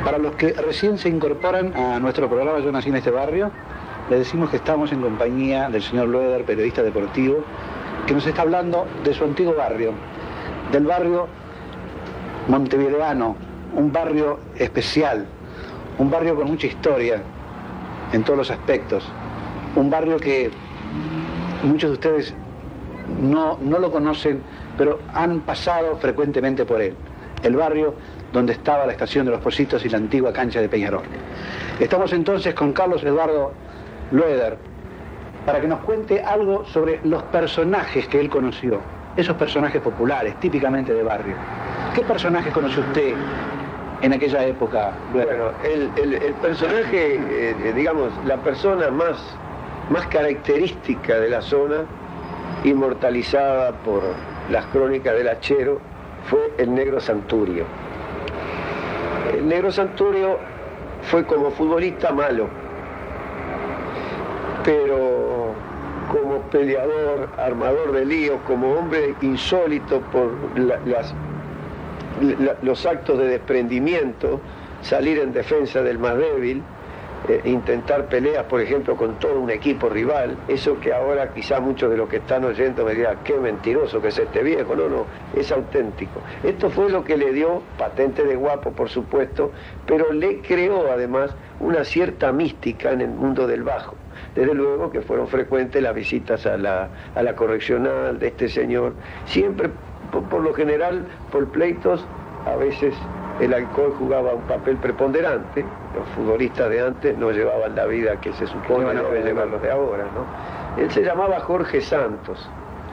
Para los que recién se incorporan a nuestro programa Yo nací en este barrio, les decimos que estamos en compañía del señor Loeder, periodista deportivo, que nos está hablando de su antiguo barrio, del barrio montevideano, un barrio especial, un barrio con mucha historia en todos los aspectos, un barrio que muchos de ustedes no lo conocen, pero han pasado frecuentemente por él, el barrio donde estaba la estación de los Pocitos y la antigua cancha de Peñarol. Estamos entonces con Carlos Eduardo Loeder para que nos cuente algo sobre los personajes que él conoció, esos personajes populares, típicamente de barrio. ¿Qué personajes conoció usted en aquella época, Loeder? Bueno, el personaje, digamos, la persona más característica de la zona, inmortalizada por las crónicas del Hachero, fue el Negro Santurio. El Negro Santurio fue como futbolista malo, pero como peleador, armador de líos, como hombre insólito por los actos de desprendimiento, salir en defensa del más débil, intentar peleas, por ejemplo, con todo un equipo rival, eso que ahora quizá muchos de los que están oyendo me digan, qué mentiroso que es este viejo. No, es auténtico. Esto fue lo que le dio, patente de guapo por supuesto, pero le creó además una cierta mística en el mundo del bajo. Desde luego que fueron frecuentes las visitas a la correccional de este señor, siempre, por lo general, por pleitos, a veces el alcohol jugaba un papel preponderante. Los futbolistas de antes no llevaban la vida que se supone que deben llevar los de ahora, ¿no? Él se llamaba Jorge Santos,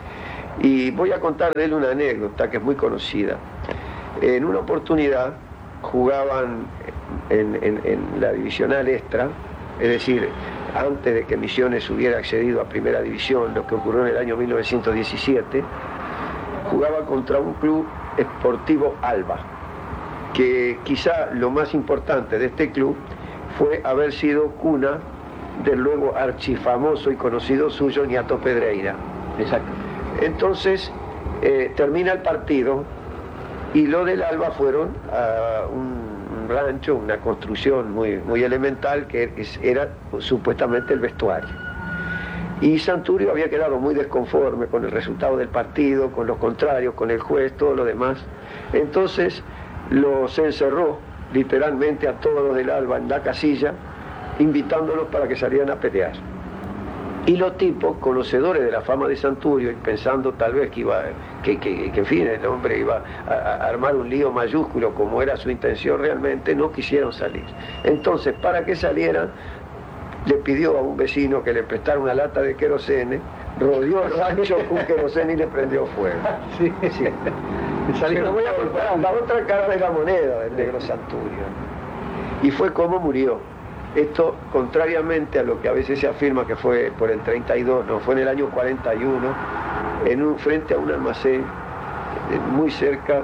y voy a contar de él una anécdota que es muy conocida. En una oportunidad jugaban en la divisional extra, es decir, antes de que Misiones hubiera accedido a Primera División, lo que ocurrió en el año 1917, jugaba contra un club esportivo Alba, que quizá lo más importante de este club fue haber sido cuna del luego archifamoso y conocido suyo Niato Pedreira. Exacto. Entonces termina el partido y lo del Alba fueron a un rancho, una construcción muy elemental que era supuestamente el vestuario. Y Santurio había quedado muy desconforme con el resultado del partido, con los contrarios, con el juez, todo lo demás. Entonces los encerró literalmente a todos los del Alba en la casilla, invitándolos para que salieran a pelear. Y los tipos, conocedores de la fama de Santurio y pensando tal vez que en fin, el hombre iba a armar un lío mayúsculo como era su intención realmente, no quisieron salir. Entonces, para que salieran, le pidió a un vecino que le prestara una lata de querosene, rodeó el rancho con querosene y le prendió fuego. Sí. Pero voy a contar la otra cara de la moneda del Negro Santurio. Y fue como murió. Esto, contrariamente a lo que a veces se afirma que fue por el 32, no, fue en el año 41, frente a un almacén muy cerca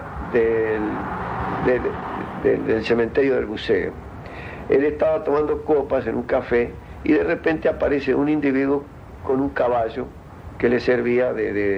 del cementerio del buceo. Él estaba tomando copas en un café y de repente aparece un individuo con un caballo que le servía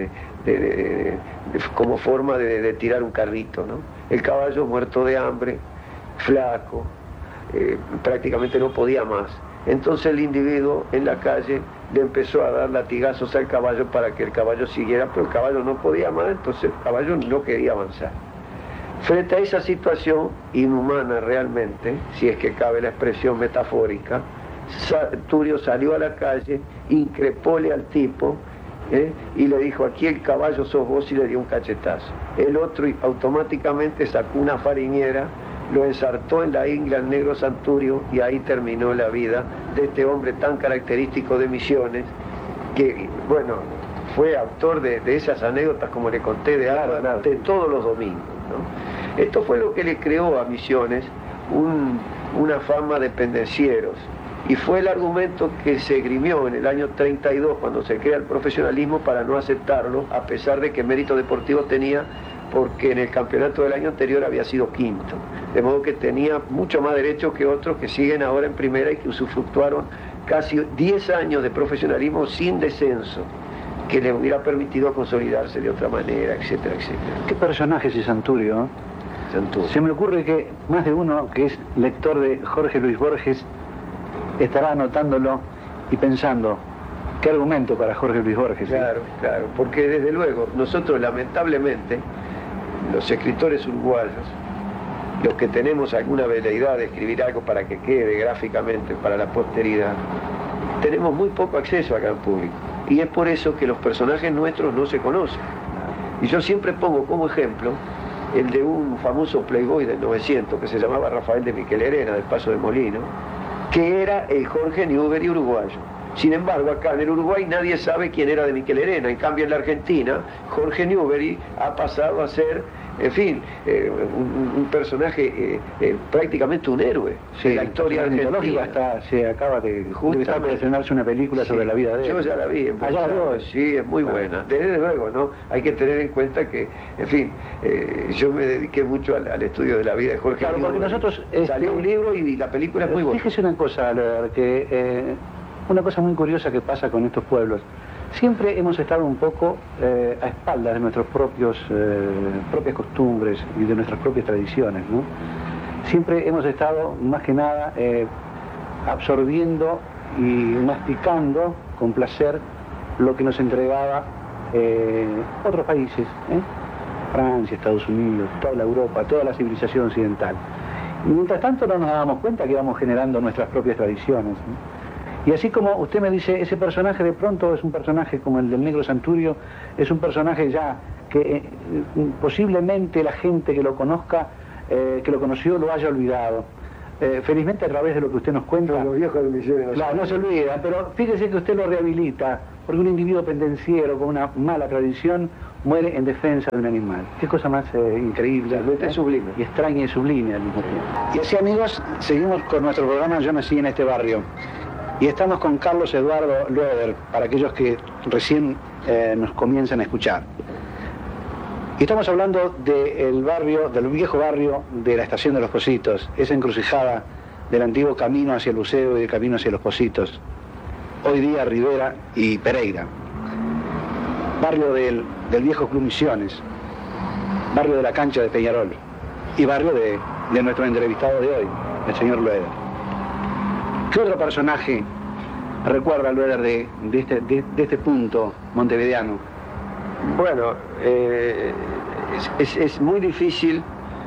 como forma de tirar un carrito, ¿no? El caballo muerto de hambre, flaco, prácticamente no podía más. Entonces el individuo en la calle le empezó a dar latigazos al caballo para que el caballo siguiera, pero el caballo no podía más, entonces el caballo no quería avanzar. Frente a esa situación inhumana realmente, si es que cabe la expresión metafórica, Santurio salió a la calle, increpóle al tipo, y le dijo, aquí el caballo sos vos, y le dio un cachetazo. El otro automáticamente sacó una fariñera, lo ensartó en la ingla al Negro Santurio, y ahí terminó la vida de este hombre tan característico de Misiones, que, bueno, fue autor de esas anécdotas, como le conté, de todos los domingos, ¿no? Esto fue lo que le creó a Misiones una fama de pendencieros, y fue el argumento que se esgrimió en el año 32, cuando se crea el profesionalismo, para no aceptarlo, a pesar de que mérito deportivo tenía, porque en el campeonato del año anterior había sido quinto, de modo que tenía mucho más derecho que otros que siguen ahora en primera y que usufructuaron casi 10 años de profesionalismo sin descenso, que le hubiera permitido consolidarse de otra manera, etcétera, etcétera. ¿Qué personajes de Santurio? Santucho. Se me ocurre que más de uno que es lector de Jorge Luis Borges estará anotándolo y pensando, ¿qué argumento para Jorge Luis Borges? Claro, claro, porque desde luego nosotros lamentablemente, los escritores uruguayos, los que tenemos alguna veleidad de escribir algo para que quede gráficamente para la posteridad, tenemos muy poco acceso al gran público. Y es por eso que los personajes nuestros no se conocen. Y yo siempre pongo como ejemplo el de un famoso playboy del 900 que se llamaba Rafael de Miquelerena, del Paso de Molino, que era el Jorge Newbery uruguayo. Sin embargo, acá en el Uruguay nadie sabe quién era de Miquelerena. En cambio, en la Argentina, Jorge Newbery ha pasado a ser, en fin, un personaje, prácticamente un héroe de la historia argentina. Hasta se acaba de estrenarse una película sobre la vida de él. Yo ya la vi. Sí, es muy buena. Desde luego, ¿no? Hay que tener en cuenta que, en fin, yo me dediqué mucho al estudio de la vida de Jorge Newbery. Porque nosotros... Salió un libro y la película es muy buena. Fíjese una cosa, que una cosa muy curiosa que pasa con estos pueblos. Siempre hemos estado un poco a espaldas de nuestras propias costumbres y de nuestras propias tradiciones, ¿no? Siempre hemos estado, más que nada, absorbiendo y masticando con placer lo que nos entregaba otros países, Francia, Estados Unidos, toda la Europa, toda la civilización occidental. Y mientras tanto no nos dábamos cuenta que íbamos generando nuestras propias tradiciones, ¿no? Y así como usted me dice, ese personaje de pronto es un personaje como el del Negro Santurio, es un personaje ya que posiblemente la gente que lo conozca, que lo conoció, lo haya olvidado. Felizmente a través de lo que usted nos cuenta... Los viejos de Misiones. Claro, no se olvida, pero fíjese que usted lo rehabilita, porque un individuo pendenciero con una mala tradición muere en defensa de un animal. Qué cosa más increíble, sublime. Y extraña y sublime al mismo tiempo. Y así, amigos, seguimos con nuestro programa Yo nací en este barrio. Y estamos con Carlos Eduardo Loeder, para aquellos que recién nos comienzan a escuchar. Y estamos hablando del barrio, del viejo barrio de la Estación de los Pocitos, esa encrucijada del antiguo camino hacia el buceo y el camino hacia los Pocitos. Hoy día Rivera y Pereira. Barrio del viejo Club Misiones, barrio de la cancha de Peñarol y barrio de nuestro entrevistado de hoy, el señor Loeder. ¿Qué otro personaje recuerda Loeder de este punto montevideano? Bueno, es muy difícil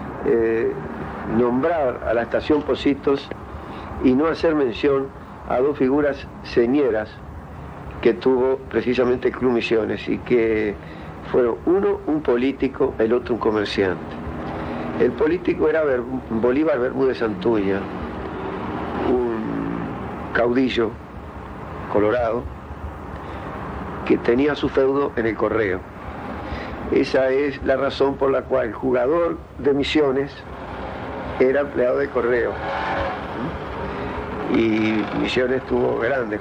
nombrar a la Estación Pocitos y no hacer mención a dos figuras señeras que tuvo precisamente el Club Misiones y que fueron uno un político, el otro un comerciante. El político era Bolívar Bermúdez Santuña, caudillo colorado que tenía su feudo en el Correo. Esa es la razón por la cual el jugador de Misiones era empleado de Correo. Y Misiones tuvo grandes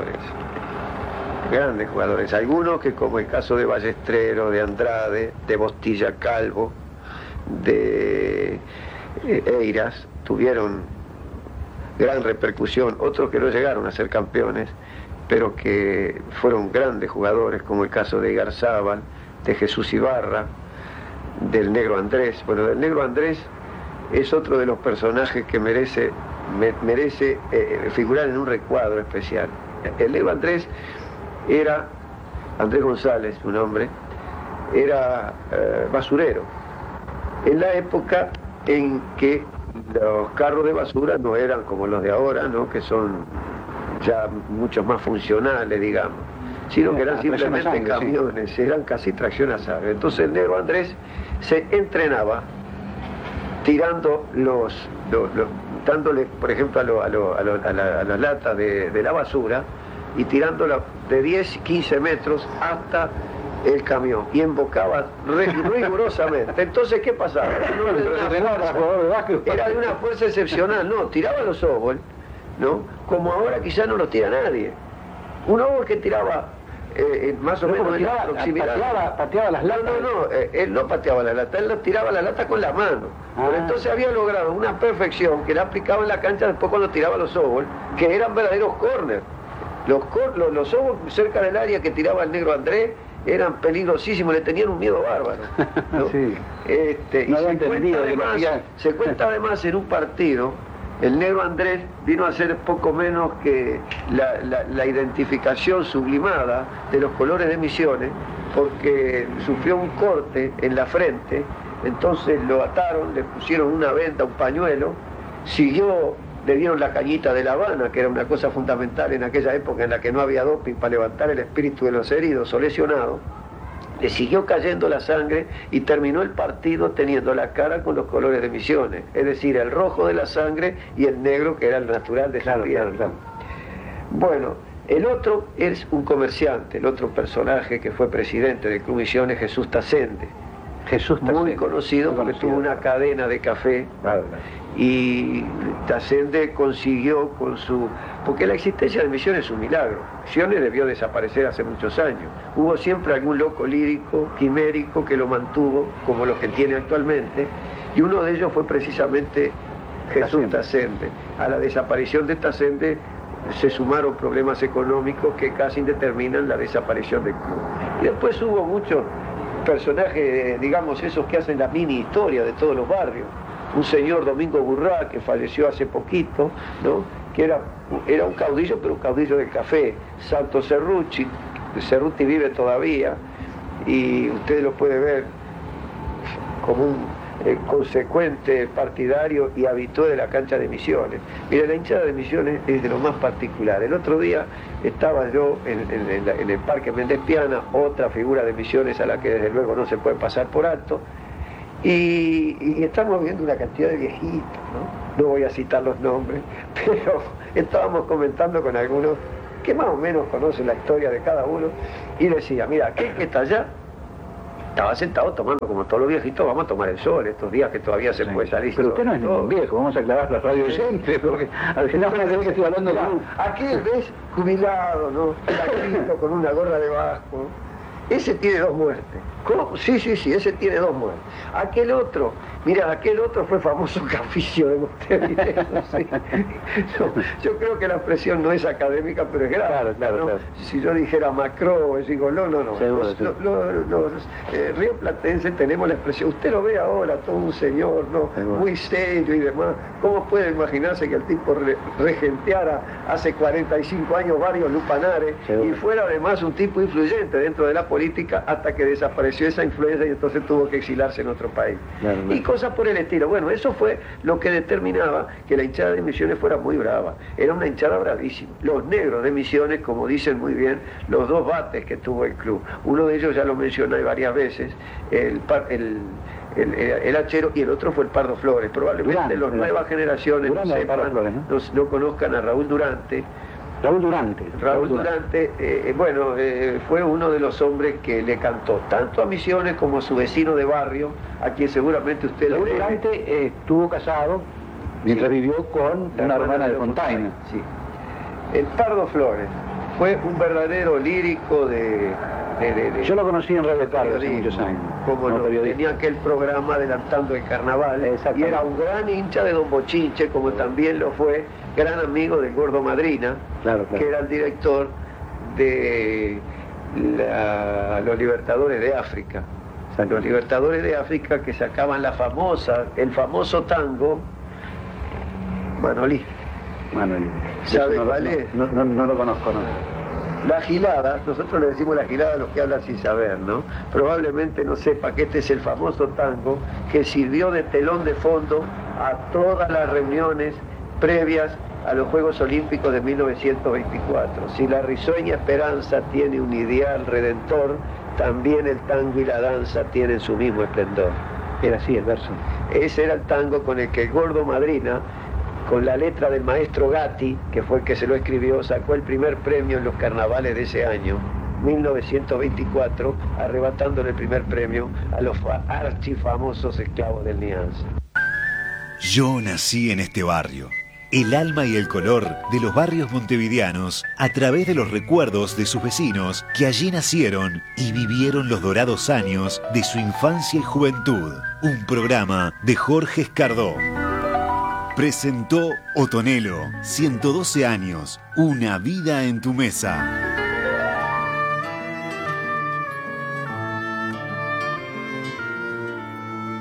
jugadores, algunos que, como el caso de Ballestrero, de Andrade, de Bostilla Calvo, de Eiras, tuvieron gran repercusión, otros que no llegaron a ser campeones, pero que fueron grandes jugadores, como el caso de Garzábal, de Jesús Ibarra, del Negro Andrés. Bueno, del Negro Andrés es otro de los personajes que merece figurar en un recuadro especial. El Negro Andrés era, Andrés González, su nombre, era basurero, en la época en que los carros de basura no eran como los de ahora, ¿no? Que son ya mucho más funcionales, digamos, sino que eran simplemente camiones, sí. Eran casi tracción a sangre. Entonces el Negro Andrés se entrenaba tirando dándole, por ejemplo, a las latas de la basura y tirándola de 10, 15 metros hasta el camión y embocaba rigurosamente. Entonces, ¿qué pasaba? Era de una fuerza excepcional, no, tiraba los óvulos, ¿no? Como ahora quizás no los tira nadie. Un óvulo que tiraba más o menos en la proximidad. Pateaba las latas. Él no pateaba la lata, él tiraba la lata con la mano. Pero entonces había logrado una perfección que la aplicaba en la cancha después cuando tiraba los óvulos, que eran verdaderos córner. Los óvulos cerca del área que tiraba el Negro Andrés eran peligrosísimos, le tenían un miedo bárbaro, ¿no? Sí. Y se cuenta además en un partido, el negro Andrés vino a ser poco menos que la identificación sublimada de los colores de Misiones, porque sufrió un corte en la frente, entonces lo ataron, le pusieron una venda, un pañuelo, siguió, le dieron la cañita de La Habana, que era una cosa fundamental en aquella época en la que no había doping para levantar el espíritu de los heridos o lesionados, le siguió cayendo la sangre y terminó el partido teniendo la cara con los colores de Misiones, es decir, el rojo de la sangre y el negro que era el natural de su piel. Claro. Bueno, el otro es un comerciante, el otro personaje que fue presidente del Club Misiones, Jesús Tasende. Muy conocido porque tuvo una cadena de café. Claro. Y Tasende consiguió con su... Porque la existencia de Misiones es un milagro. Misiones debió desaparecer hace muchos años. Hubo siempre algún loco lírico, quimérico, que lo mantuvo, como los que tiene actualmente, y uno de ellos fue precisamente Jesús Tasende. A la desaparición de Tasende se sumaron problemas económicos que casi determinan la desaparición del club. Y después hubo muchos personajes, digamos, esos que hacen la mini historia de todos los barrios. Un señor, Domingo Burrá, que falleció hace poquito, ¿no? Que era un caudillo, pero un caudillo del café. Santo Cerruti vive todavía, y usted lo puede ver como un consecuente partidario y habitué de la cancha de Misiones. Mira, la hinchada de Misiones es de lo más particular. El otro día estaba yo en el Parque Méndez Piana, otra figura de Misiones a la que desde luego no se puede pasar por alto, y estamos viendo una cantidad de viejitos, ¿no? No voy a citar los nombres, pero estábamos comentando con algunos que más o menos conocen la historia de cada uno, y decía, mira, aquel que está allá estaba sentado tomando, como todos los viejitos, vamos a tomar el sol estos días que todavía se puede salir. Pero usted no es ningún viejo, vamos a aclarar la radio siempre, porque al final van a tener que estoy hablando de un... Aquel ves jubilado, ¿no? Flaquito, con una gorra de vasco. Ese tiene 2 muertes. ¿Cómo? Sí, ese tiene 2 muertes. Aquel otro fue famoso Caficio de Montevideo. ¿Sí? Yo creo que la expresión no es académica, pero es grave. Claro. Si yo dijera Macro, digo, no. Los rioplatenses tenemos la expresión, usted lo ve ahora, todo un señor, ¿no? Muy serio y demás. ¿Cómo puede imaginarse que el tipo regenteara hace 45 años varios lupanares y fuera además un tipo influyente dentro de la política hasta que desapareció esa influencia y entonces tuvo que exilarse en otro país? Y cosas por el estilo. Bueno, eso fue lo que determinaba que la hinchada de Misiones fuera muy brava. Era una hinchada bravísima. Los negros de Misiones, como dicen muy bien, los 2 bates que tuvo el club. Uno de ellos ya lo mencioné varias veces, el Hachero, y el otro fue el Pardo Flores. Probablemente las nuevas generaciones no conozcan a Raúl Durante. Raúl Durante, fue uno de los hombres que le cantó tanto a Misiones como a su vecino de barrio, a quien seguramente usted Raúl Durante estuvo casado mientras vivió con una hermana de Fontaine. Sí. El Pardo Flores fue un verdadero lírico Yo lo conocí en Radio Carlos hace muchos años. Como tenía aquel programa adelantando el carnaval, y era un gran hincha de Don Bochinche, como también lo fue gran amigo del Gordo Madrina, que era el director de los Libertadores de África. Los Libertadores de África, que sacaban el famoso tango Manolí. ¿Sabe cuál es? No lo conozco, no. La gilada, nosotros le decimos la gilada a los que hablan sin saber, ¿no? Probablemente no sepa que este es el famoso tango que sirvió de telón de fondo a todas las reuniones previas a los Juegos Olímpicos de 1924. Si la risueña esperanza tiene un ideal redentor, también el tango y la danza tienen su mismo esplendor. Era así el verso. Ese era el tango con el que el Gordo Madrina, con la letra del maestro Gatti, que fue el que se lo escribió, sacó el primer premio en los carnavales de ese año, 1924, arrebatándole el primer premio a los archifamosos esclavos del Nianza. Yo nací en este barrio. El alma y el color de los barrios montevideanos a través de los recuerdos de sus vecinos que allí nacieron y vivieron los dorados años de su infancia y juventud. Un programa de Jorge Escardó. Presentó Otonelo, 112 años, una vida en tu mesa.